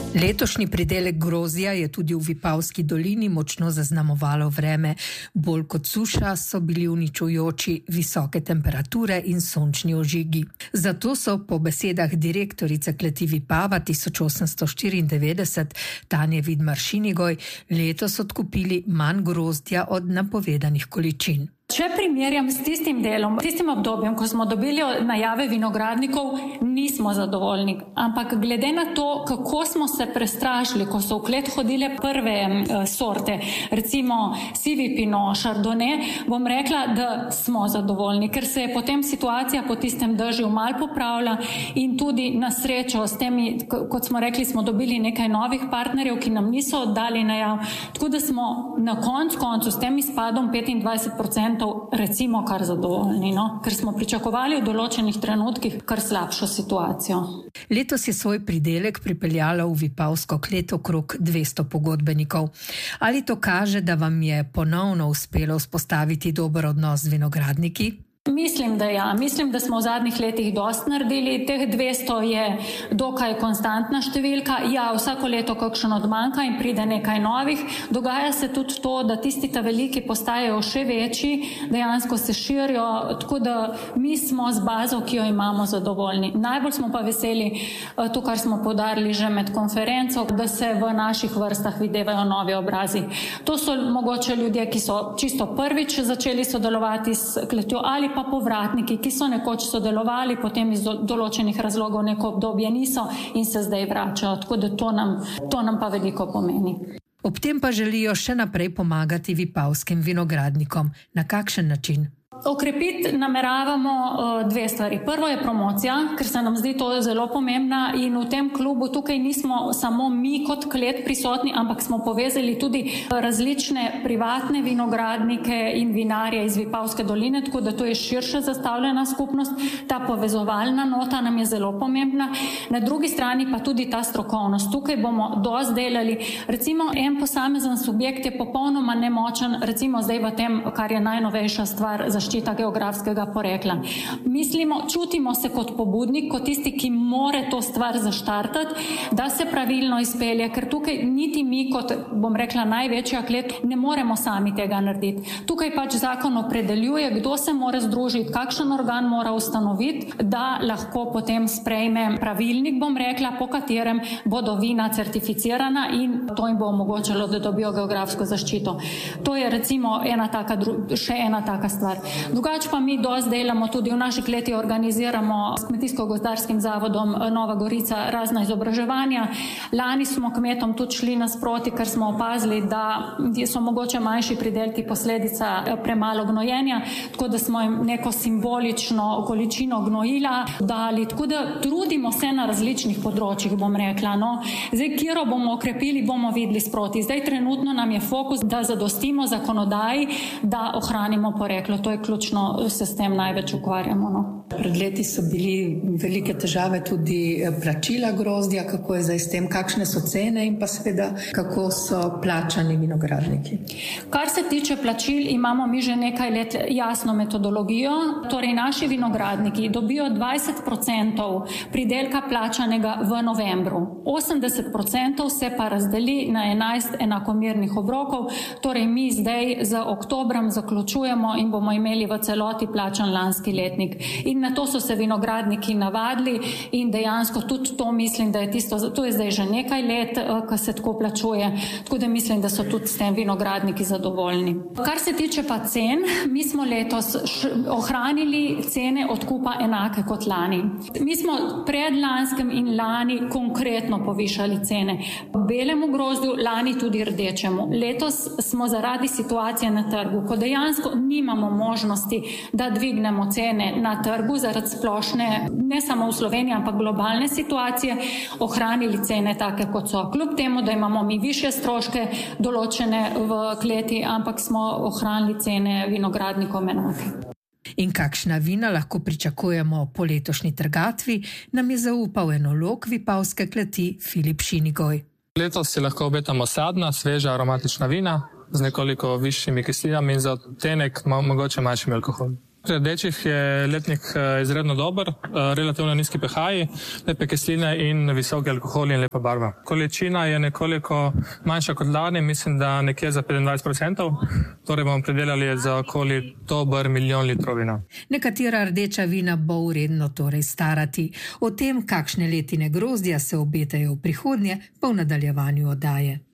Letošnji pridelek grozdja je tudi v Vipavski dolini močno zaznamovalo vreme. Bolj kot suša so bili uničujoči visoke temperature in sončni ožigi. Zato so po besedah direktorice kleti Vipava 1894 Tanje Vidmar-Šinigoj letos odkupili manj grozdja od napovedanih količin. Če primerjam s tistim delom, tistim obdobjem, ko smo dobili najave vinogradnikov, nismo zadovoljni. Ampak glede na to, kako smo se prestrašili, ko so v klet hodile prve sorte, recimo sivi pinot, chardonnay, bom rekla, da smo zadovoljni, ker se je potem situacija po tistem dežju malo popravila in tudi na srečo s temi, kot smo rekli, smo dobili nekaj novih partnerjev, ki nam niso oddali najav. Tako da smo na koncu s tem izpadom 25% recimo kar zadovoljni, ker smo pričakovali v določenih trenutkih kar slabšo situacijo. Letos je svoj pridelek pripeljalo v Vipavsko klet okrog 200 pogodbenikov. Ali to kaže, da vam je ponovno uspelo vzpostaviti dober odnos z vinogradniki? Mislim, da ja. Mislim, da smo v zadnjih letih dosti naredili. Teh 200 je dokaj konstantna številka. Ja, vsako leto kakšen odmanjka in pride nekaj novih. Dogaja se tudi to, da tisti ta veliki postajajo še večji, dejansko se širijo, tako da mi smo z bazo, ki jo imamo, zadovoljni. Najbolj smo pa veseli to, kar smo poudarili že med konferenco, da se v naših vrstah videvajo novi obrazi. To so mogoče ljudje, ki so čisto prvič začeli sodelovati s kletjo ali pa povratniki, ki so nekoč sodelovali, potem iz določenih razlogov neko obdobje niso in se zdaj vračajo. Tako da to nam pa veliko pomeni. Ob tem pa želijo še naprej pomagati vipavskim vinogradnikom. Na kakšen način? Okrepiti nameravamo dve stvari. Prvo je promocija, ker se nam zdi to zelo pomembna in v tem klubu tukaj nismo samo mi kot klet prisotni, ampak smo povezali tudi različne privatne vinogradnike in vinarje iz Vipavske doline, tako da to je širše zastavljena skupnost. Ta povezovalna nota nam je zelo pomembna. Na drugi strani pa tudi ta strokovnost. Tukaj bomo dosti delali. Recimo en posamezen subjekt je popolnoma nemočen, recimo zdaj v tem, kar je najnovejša stvar, zaščita geografskega porekla. Čutimo se kot pobudnik, kot tisti, ki more to stvar zaštartati, da se pravilno izpelje, ker tukaj niti mi kot, bom rekla, največja klet ne moremo sami tega narediti. Tukaj pač zakon opredeljuje, kdo se mora združiti, kakšen organ mora ustanoviti, da lahko potem sprejme pravilnik, bom rekla, po katerem bodo vina certificirana in to jim bo omogočalo, da dobijo geografsko zaščito. To je recimo še ena taka stvar. Drugače pa mi dosti delamo, tudi v naši kleti organiziramo s Kmetijsko-gozdarskim zavodom Nova Gorica razna izobraževanja. Lani smo kmetom tudi šli nasproti, ker smo opazili, da so mogoče manjši pridelki posledica premalo gnojenja, tako da smo jim neko simbolično količino gnojila dali. Tako da trudimo se na različnih področjih, bom rekla. Zdaj, kjero bomo okrepili, bomo videli sproti. Zdaj trenutno nam je fokus, da zadostimo zakonodaji, da ohranimo poreklo. To je ključno, se s tem največ ukvarjamo. Pred leti so bili velike težave tudi plačila grozdja, kako je zdaj s tem, kakšne so cene in pa seveda kako so plačani vinogradniki. Kar se tiče plačil, imamo mi že nekaj let jasno metodologijo. Torej naši vinogradniki dobijo 20% pridelka plačanega v novembru. 80% se pa razdeli na 11 enakomernih obrokov. Torej mi zdaj z oktobrom zaključujemo in bomo imeli v celoti plačan lanski letnik. In na to so se vinogradniki navadili in dejansko tudi to mislim, da je tisto, to je zdaj že nekaj let, ko se tako plačuje, tako da mislim, da so tudi s tem vinogradniki zadovoljni. Kar se tiče pa cen, mi smo letos ohranili cene odkupa enake kot lani. Mi smo predlanskem in lani konkretno povišali cene. Belemu grozdju, lani tudi rdečemu. Letos smo zaradi situacije na trgu, ko dejansko nimamo možnosti, da dvignemo cene na trgu zaradi splošne, ne samo v Sloveniji, ampak globalne situacije, ohranili cene take, kot so. Kljub temu, da imamo mi višje stroške določene v kleti, ampak smo ohranili cene vinogradnikom enake. In kakšna vina lahko pričakujemo po letošnji trgatvi, nam je zaupal enolog Vipavske kleti Filip Šinigoj. Letos si lahko obetamo sadna, sveža, aromatična vina z nekoliko višjimi kislinami in za odtenek mogoče manjšimi alkoholi. Pri rdečih je letnik izredno dober, relativno nizki pH-ji, lepe kisline in visoki alkoholi in lepa barva. Količina je nekoliko manjša kot lani, mislim, da nekje za 25%, torej bomo predelali za okoli dober 1 milijon litrov vina. Nekatera rdeča vina bo vredno torej starati. O tem, kakšne letine grozdja se obetajo v prihodnje, pa v nadaljevanju oddaje.